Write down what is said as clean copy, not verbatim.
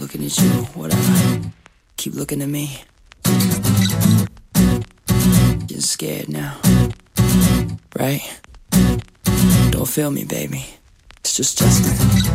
looking at you, whatever. Keep looking at me. You're scared now, right? Don't feel me, baby. It's just Justin.